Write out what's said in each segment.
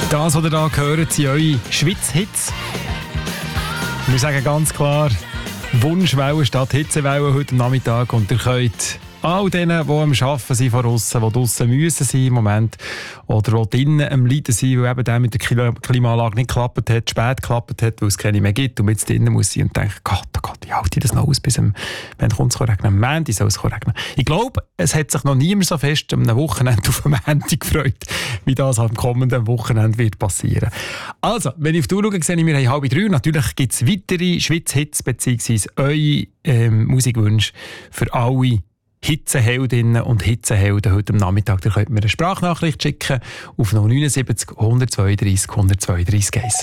Das, was ihr hier hört, sind eure Schweiz-Hits. Wir sagen ganz klar, Wunschwelle statt Hitzewelle heute Nachmittag. Und ihr könnt all denen, die am Arbeiten sind von aussen, die draussen müssen sein im Moment, oder die drinnen am Leiden sind, weil eben der mit der Klimaanlage nicht geklappt hat, spät geklappt hat, weil es keine mehr gibt und man jetzt drinnen muss sein und denkt, Gott, oh Gott, wie halte ich das noch aus, bis wann kommt es regnen? Am Montag soll es regnen. Ich glaube, es hat sich noch niemand so fest am Wochenende auf den Montag gefreut, wie das am kommenden Wochenende wird passieren. Also, wenn ich auf die Uhr schaue, sehe ich, wir haben 2:30. Natürlich gibt es weitere Schweiz-Hits, beziehungsweise eure Musikwünsche für alle Hitzeheldinnen und Hitzehelden heute am Nachmittag. Da könnt ihr mir eine Sprachnachricht schicken auf 079 132 132 1.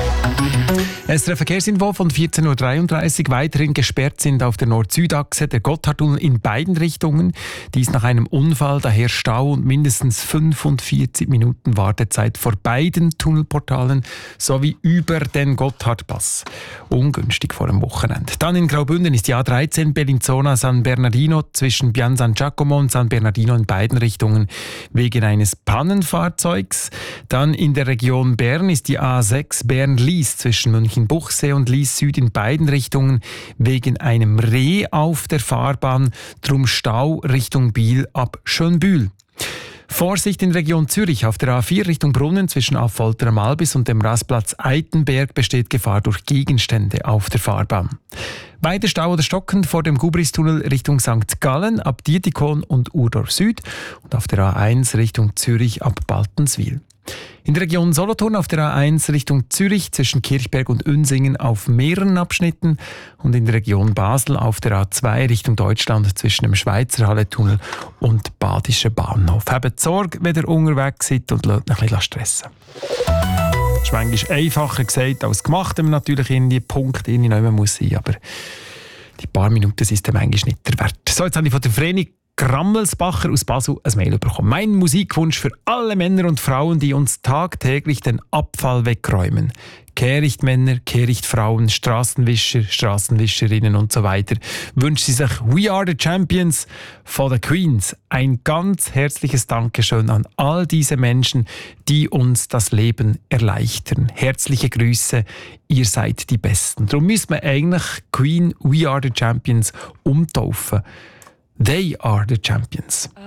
SRF Verkehrsinfo von 14.33 Uhr. Weiterhin gesperrt sind auf der Nord-Süd-Achse der Gotthardtunnel in beiden Richtungen. Dies nach einem Unfall, daher Stau und mindestens 45 Minuten Wartezeit vor beiden Tunnelportalen sowie über den Gotthardpass. Ungünstig vor dem Wochenende. Dann in Graubünden ist die A13 Bellinzona-San Bernardino zwischen Pian San Giacomo und San Bernardino in beiden Richtungen wegen eines Pannenfahrzeugs. Dann in der Region Bern ist die A6 Bern-Lies zwischen Münchenbuchsee und Lies Süd in beiden Richtungen wegen einem Reh auf der Fahrbahn. Drum Stau Richtung Biel ab Schönbühl. Vorsicht in Region Zürich. Auf der A4 Richtung Brunnen zwischen Affolter am Albis und dem Rastplatz Eitenberg besteht Gefahr durch Gegenstände auf der Fahrbahn. Weiter Stau oder stockend vor dem Gubristunnel Richtung St. Gallen ab Dietikon und Urdorf Süd und auf der A1 Richtung Zürich ab Baltenswil. In der Region Solothurn auf der A1 Richtung Zürich zwischen Kirchberg und Unsingen auf mehreren Abschnitten und in der Region Basel auf der A2 Richtung Deutschland zwischen dem Schweizer Halletunnel und Badischen Bahnhof. Habt Sorge, wenn ihr unterwegs seid und lasst euch ein bisschen stressen. Das ist manchmal einfacher gesagt als gemacht, wenn man natürlich in die Punkte nicht mehr muss sein, aber die paar Minuten sind es manchmal nicht der Wert. So, jetzt habe ich von der Vreni Grammelsbacher aus Basel ein Mail bekommen. Mein Musikwunsch für alle Männer und Frauen, die uns tagtäglich den Abfall wegräumen. Kehrichtmänner, Kehrichtfrauen, Straßenwischer, Straßenwischerinnen und so weiter. Wünscht sie sich We Are the Champions von den Queens. Ein ganz herzliches Dankeschön an all diese Menschen, die uns das Leben erleichtern. Herzliche Grüße, ihr seid die Besten. Darum müssen wir eigentlich Queen We Are the Champions umtaufen. They are the champions.